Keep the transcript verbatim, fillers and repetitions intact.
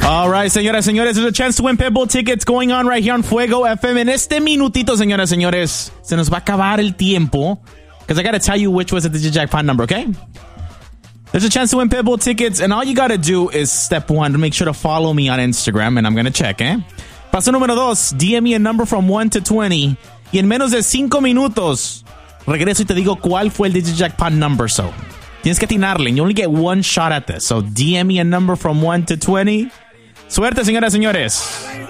All right, señoras, señores, there's a chance to win Pitbull tickets going on right here on Fuego F M. En este minutito, señoras, señores, se nos va a acabar el tiempo because I got to tell you which was the digit jackpot number, okay? There's a chance to win Pitbull tickets, and all you got to do is step one, make sure to follow me on Instagram, and I'm going to check, eh? Paso número dos, D M me a number from one to twenty, y en menos de cinco minutos, regreso y te digo cuál fue el digit jackpot number, so tienes que atinarle, and you only get one shot at this, so D M me a number from one to twenty. Suerte, señoras, señores.